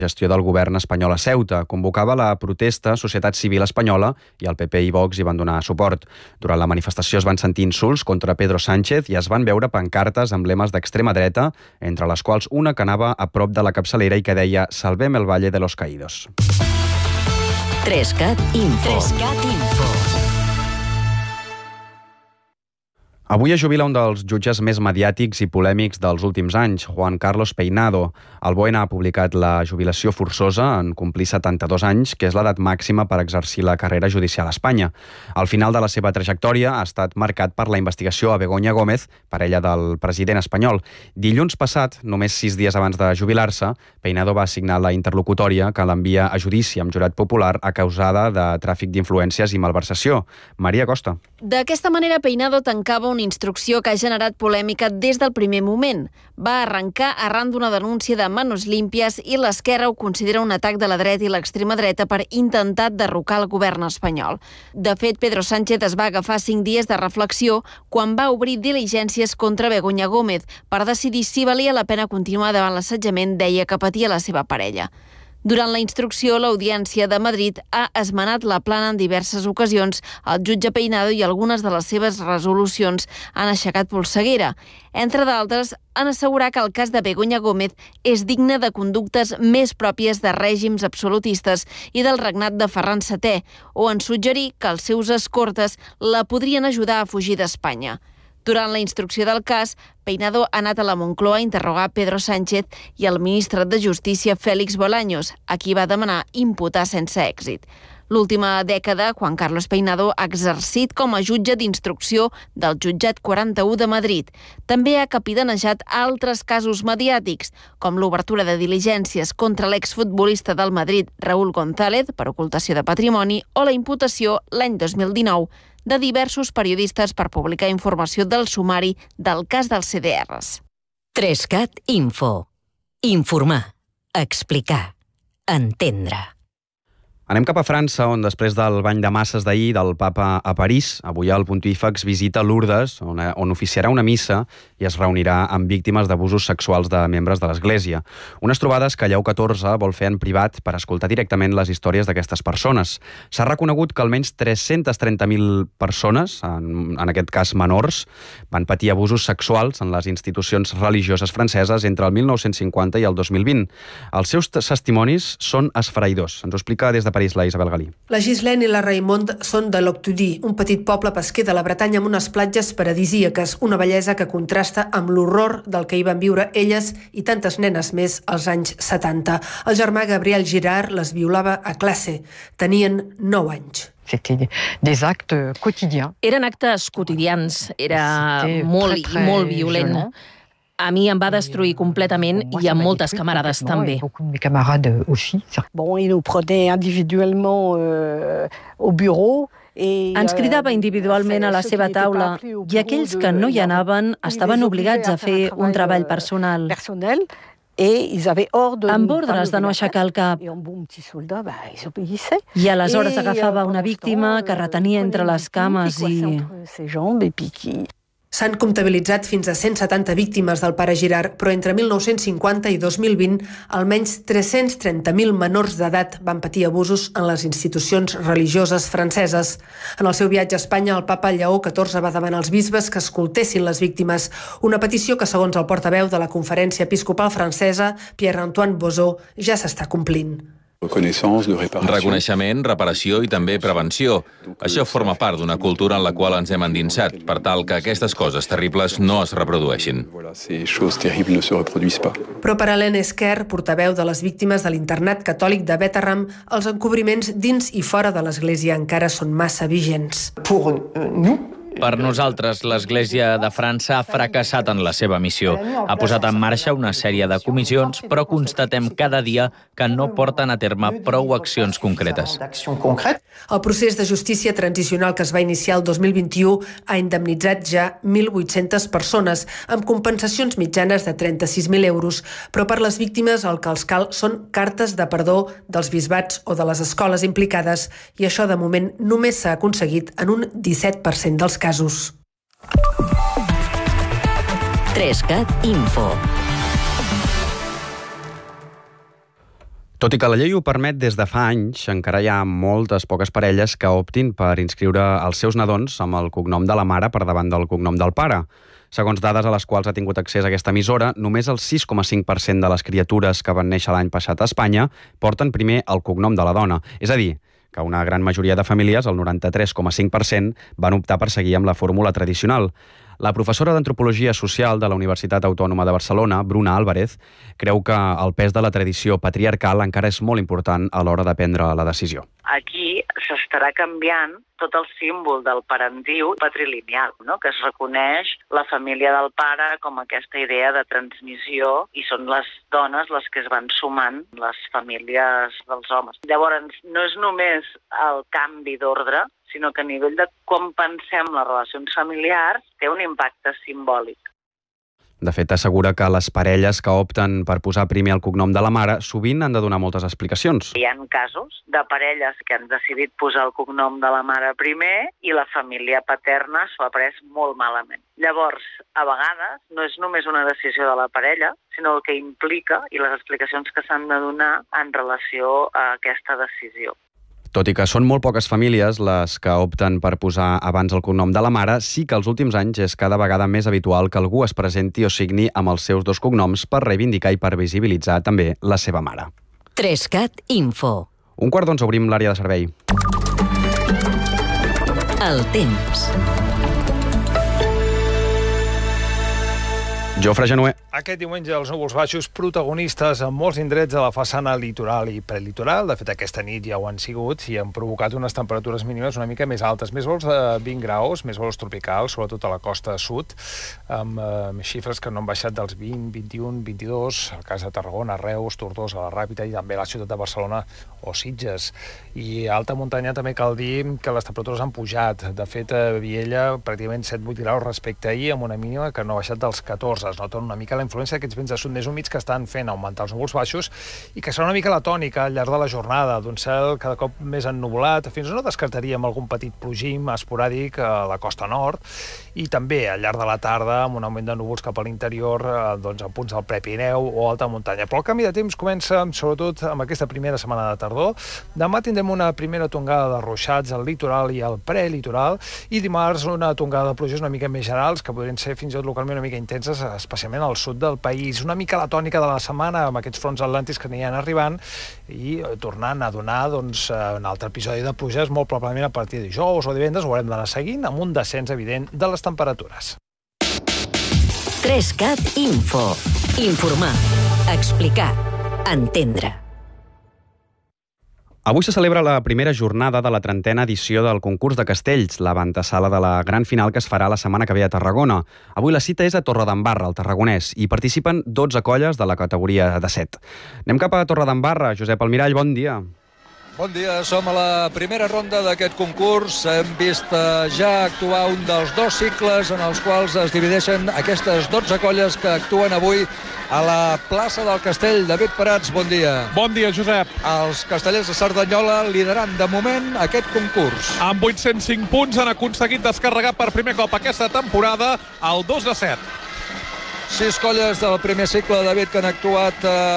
gestió del govern espanyol a Ceuta. Convocava la protesta Societat Civil Espanyola i el PP i Vox hi van donar suport. Durant la manifestació es van sentir insults contra Pedro Sánchez i es van veure pancartes amb lemes d'extrema dreta, entre les quals una que anava a prop de la capçalera i que deia «Salvem el Valle de los Caídos». 3CAT Info. Avui es jubila un dels jutges més mediàtics i polèmics dels últims anys, Juan Carlos Peinado. El BOE ha publicat la jubilació forçosa en complir 72 anys, que és l'edat màxima per exercir la carrera judicial a Espanya. El final de la seva trajectòria ha estat marcat per la investigació a Begoña Gómez, parella del president espanyol. Dilluns passat, només 6 dies abans de jubilar-se, Peinado va signar la interlocutòria que l'envia a judici amb jurat popular acusada de tràfic d'influències i malversació. Maria Costa. D'aquesta manera, Peinado tancava una instrucció que ha generat polèmica des del primer moment. Va arrencar arran d'una denúncia de Manos Limpias i l'Esquerra ho considera un atac de la dreta i l'extrema dreta per intentar derrocar el govern espanyol. De fet, Pedro Sánchez es va agafar 5 dies de reflexió quan va obrir diligències contra Begoña Gómez per decidir si valia la pena continuar davant l'assetjament, deia, que patia la seva parella. Durant la instrucció, l'Audiència de Madrid ha esmenat la plana en diverses ocasions. El jutge Peinado i algunes de les seves resolucions han aixecat polseguera. Entre d'altres, han assegurat que el cas de Begoña Gómez és digne de conductes més pròpies de règims absolutistes i del regnat de Ferran VII, o en suggerir que els seus escortes la podrien ajudar a fugir d'Espanya. Durant la instrucció del cas, Peinado ha anat a la Moncloa a interrogar Pedro Sánchez i el ministre de Justícia Félix Bolaños, a qui va demanar imputar sense èxit. L'última dècada, Juan Carlos Peinado ha exercit com a jutge d'instrucció del Jutjat 41 de Madrid. També ha capitanejat altres casos mediàtics, com l'obertura de diligències contra l'exfutbolista del Madrid, Raúl González, per ocultació de patrimoni, o la imputació l'any 2019 de diversos periodistes per publicar informació del sumari del cas dels CDRs. 3CAT Info. Informar, explicar, entendre. Anem cap a França, on després del bany de masses d'ahir del papa a París, avui el pontífex visita Lourdes, on oficiarà una missa i es reunirà amb víctimes d'abusos sexuals de membres de l'Església. Unes trobades que Lleó XIV vol fer en privat per escoltar directament les històries d'aquestes persones. S'ha reconegut que almenys 330.000 persones, en aquest cas menors, van patir abusos sexuals en les institucions religioses franceses entre el 1950 i el 2020. Els seus testimonis són esfereïdors. Ens ho explica des de París la Isabel Galí. La Ghislaine i la Raymond són de Loctudy, un petit poble pesquer de la Bretanya amb unes platges paradisíaques, una bellesa que contrasta amb l'horror del que hi van viure elles i tantes nenes més als anys 70. El germà Gabriel Girard les violava a classe. Tenien 9 anys. C'était des actes quotidiens. Eren actes quotidians, era molt violent. A mi em va destruir completament i a moltes camarades també. Bon, il nous prenait individuellement au bureau. Ens cridava individualment a la seva taula i aquells que no hi anaven estaven obligats a fer un treball personal. Amb ordres de no aixecar el cap. I aleshores agafava una víctima que retenia entre les cames i... S'han comptabilitzat fins a 170 víctimes del pare Girard, però entre 1950 i 2020 almenys 330.000 menors d'edat van patir abusos en les institucions religioses franceses. En el seu viatge a Espanya, el papa Lleó XIV va demanar als bisbes que escoltessin les víctimes, una petició que, segons el portaveu de la Conferència Episcopal Francesa, Pierre-Antoine Bouzou, ja s'està complint. Reconeixement, reparació i també prevenció. Això forma part d'una cultura en la qual ens hem endinsat, per tal que aquestes coses terribles no es reprodueixin. Però per Alain Esquer, portaveu de les víctimes de l'internat catòlic de Bétharram, els encobriments dins i fora de l'Església encara són massa vigents. Per nosaltres, l'Església de França ha fracassat en la seva missió. Ha posat en marxa una sèrie de comissions, però constatem cada dia que no porten a terme prou accions concretes. El procés de justícia transicional que es va iniciar el 2021 ha indemnitzat ja 1.800 persones, amb compensacions mitjanes de 36.000 euros, però per les víctimes el que els cal són cartes de perdó dels bisbats o de les escoles implicades, i això de moment només s'ha aconseguit en un 17% dels casos. 3CAT Info. Tot i que la llei ho permet des de fa anys, encara hi ha moltes poques parelles que optin per inscriure els seus nadons amb el cognom de la mare per davant del cognom del pare. Segons dades a les quals ha tingut accés aquesta emissora, només el 6,5% de les criatures que van néixer l'any passat a Espanya porten primer el cognom de la dona. És a dir, que una gran majoria de famílies, el 93,5%, van optar per seguir amb la fórmula tradicional. La professora d'Antropologia Social de la Universitat Autònoma de Barcelona, Bruna Álvarez, creu que el pes de la tradició patriarcal encara és molt important a l'hora de prendre la decisió. Aquí s'estarà canviant tot el símbol del parentiu patrilineal, no? Que es reconeix la família del pare com aquesta idea de transmissió i són les dones les que es van sumant les famílies dels homes. Llavors, no és només el canvi d'ordre, sinó que a nivell de com pensem les relacions familiars té un impacte simbòlic. De fet, assegura que les parelles que opten per posar primer el cognom de la mare sovint han de donar moltes explicacions. Hi ha casos de parelles que han decidit posar el cognom de la mare primer i la família paterna s'ho ha pres molt malament. Llavors, a vegades, no és només una decisió de la parella, sinó el que implica i les explicacions que s'han de donar en relació a aquesta decisió. Tot i que són molt poques famílies les que opten per posar abans el cognom de la mare, sí que els últims anys és cada vegada més habitual que algú es presenti o signi amb els seus dos cognoms per reivindicar i per visibilitzar també la seva mare. 3CAT Info. 1:15 obrim l'àrea de servei. El temps. Jofre Genuer. Aquest diumenge els núvols baixos protagonistes en molts indrets de la façana litoral i prelitoral. De fet, aquesta nit ja ho han sigut i han provocat unes temperatures mínimes una mica més altes. Més vols de 20 graus, més vols tropicals, sobretot a la costa sud, amb xifres que no han baixat dels 20, 21, 22, el cas de Tarragona, Reus, Tortosa, la Ràpita i també la ciutat de Barcelona o Sitges. I a alta muntanya també cal dir que les temperatures han pujat. De fet, a Viella pràcticament 7-8 graus respecte a ahir, amb una mínima que no ha baixat dels 14. Es nota una mica la influència d'aquests vents de sud més humits que estan fent augmentar els núvols baixos i que serà una mica la tònica al llarg de la jornada, d'un cel cada cop més ennuvolat. Fins no descartaríem algun petit plogim esporàdic a la costa nord i també al llarg de la tarda amb un augment de núvols cap a l'interior, doncs a punts del Prepirineu o alta muntanya. Però el canvi de temps comença sobretot amb aquesta primera setmana de tardor. Demà tindrem una primera tongada de ruixats al litoral i al prelitoral i dimarts una tongada de pluges una mica més generals que podrien ser fins i tot localment una mica intenses, especialment al sud del país. Una mica la tònica de la setmana amb aquests fronts atlàntics que aniran arribant i tornant a donar un altre episodi de pluges molt probablement a partir de dijous o divendres. Ho haurem d'anar seguint amb un descens evident de les temperatures. 3CAT Info. Informar, explicar, entendre. Avui se celebra la primera jornada de la 30a edició del concurs de castells, l'avantesala de la gran final que es farà la setmana que ve a Tarragona. Avui la cita és a Torredembarra, al Tarragonès, i participen 12 colles de la categoria de 7. Anem cap a Torredembarra. Josep Almirall, bon dia. Bon dia, som a la primera ronda d'aquest concurs. Hem vist ja actuar un dels dos cicles en els quals es divideixen aquestes 12 colles que actuen avui a la plaça del Castell. David Prats, bon dia. Bon dia, Josep. Els castellers de Cerdanyola liderant de moment aquest concurs. Amb 805 punts han aconseguit descarregar per primer cop aquesta temporada el 2-7. 6 colles del primer cicle, David, que han actuat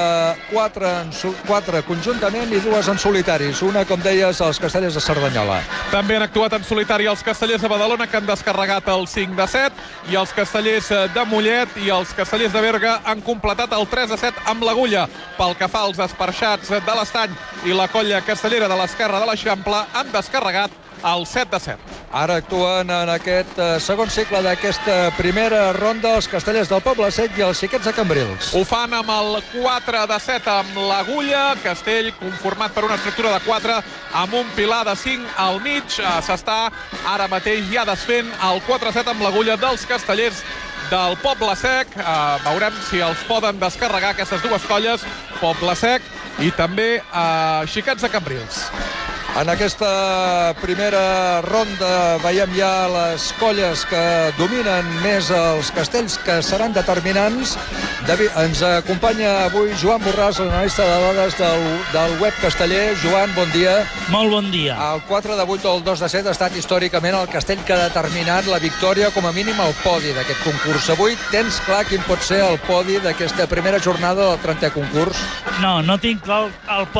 4 conjuntament i 2 en solitaris. Una, com deies, els castellers de Cerdanyola. També han actuat en solitari els castellers de Badalona, que han descarregat el 5-7, i els castellers de Mollet i els castellers de Berga han completat el 3-7 amb l'Agulla. Pel que fa als esparxats de l'Estany i la colla castellera de l'Esquerra de l'Eixample han descarregat el 7-7. Ara actuen en aquest segon cicle d'aquesta primera ronda els castellers del Poble Sec i els xiquets de Cambrils. Ho fan amb el 4-7 amb l'Agulla, castell conformat per una estructura de 4 amb un pilar de 5 al mig. S'està ara mateix ja desfent el 4-7 amb l'Agulla dels castellers del Poble Sec. Veurem si els poden descarregar aquestes dues colles, Poble Sec i també xiquets de Cambrils. En aquesta primera ronda veiem ja les colles que dominen més els castells, que seran determinants. Ens acompanya avui Joan Borràs, l'analista de dades del web casteller. Joan, bon dia. Molt bon dia. El 4 de 8 o el 2 de 7 ha estat històricament el castell que ha determinat la victòria, com a mínim al podi d'aquest concurs. Avui tens clar quin pot ser el podi d'aquesta primera jornada del 30è concurs? No tinc clar el podi